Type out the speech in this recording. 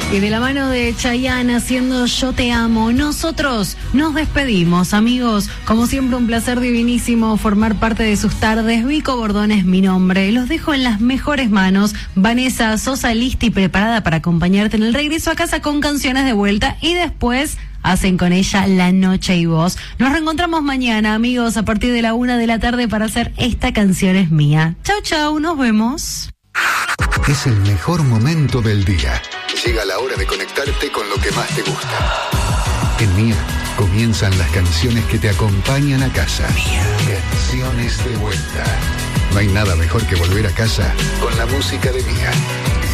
Y de la mano de Chayanne haciendo Yo Te Amo, nosotros nos despedimos, amigos. Como siempre, un placer divinísimo formar parte de sus tardes. Vico Bordón es mi nombre. Los dejo en las mejores manos. Vanessa Sosa lista y preparada para acompañarte en el regreso a casa con canciones de vuelta y después hacen con ella La Noche y Vos. Nos reencontramos mañana, amigos, a partir de la 1 de la tarde para hacer Esta Canción es Mía. Chau, chau, nos vemos. Es el mejor momento del día. Llega la hora de conectarte con lo que más te gusta. En Mía comienzan las canciones que te acompañan a casa. Mía. Canciones de vuelta. No hay nada mejor que volver a casa con la música de Mía.